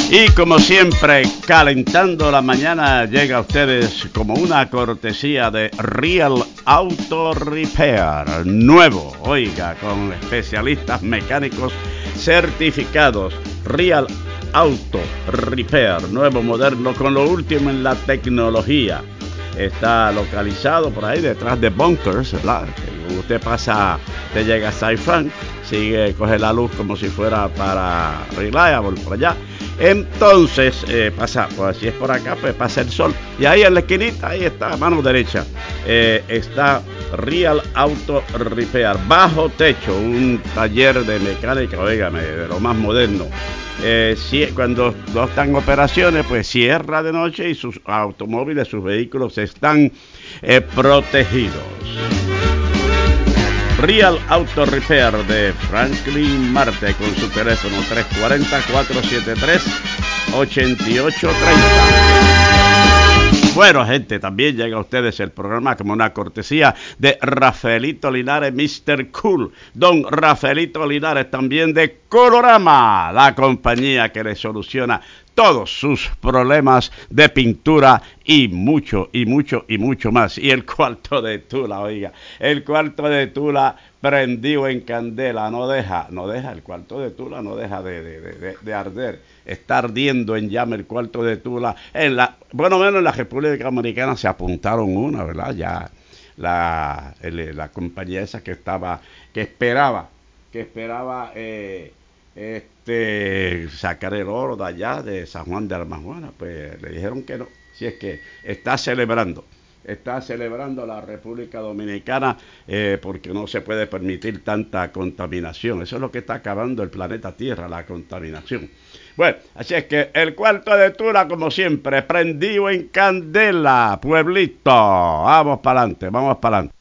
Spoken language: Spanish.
Y como siempre, calentando la mañana, llega a ustedes como una cortesía de Real Auto Repair. Nuevo, oiga, con especialistas mecánicos certificados. Real Auto Repair, nuevo, moderno, con lo último en la tecnología. Está localizado por ahí detrás de Bunkers, ¿verdad? Usted pasa, te llega a Saifán, coge la luz como si fuera para Reliable, por allá. Entonces pasa, pues si es por acá, pues pasa el sol. Y ahí en la esquinita, ahí está, a mano derecha, está Real Auto Repair. Bajo techo, un taller de mecánica, óigame, de lo más moderno. Cuando no están en operaciones, pues cierra de noche y sus automóviles, sus vehículos están protegidos. Real Auto Repair de Franklin Marte con su teléfono 340-473-8830. Bueno, gente, también llega a ustedes el programa como una cortesía de Rafaelito Linares, Mr. Cool. Don Rafaelito Linares, también de Colorama, la compañía que le soluciona todos sus problemas de pintura y mucho más. Y el cuarto de Tula, oiga, el cuarto de Tula prendido en candela, no deja, el cuarto de Tula no deja de arder. Está ardiendo en llama el cuarto de Tula. Bueno, menos en la República Dominicana se apuntaron una, ¿verdad? Ya la compañía esa que esperaba sacar el oro de allá de San Juan de Almajuana, pues le dijeron que no. Si es que está celebrando la República Dominicana porque no se puede permitir tanta contaminación. Eso es lo que está acabando el planeta Tierra, la contaminación. Bueno, así es que el cuarto de Tula, como siempre, prendido en candela, pueblito. Vamos para adelante.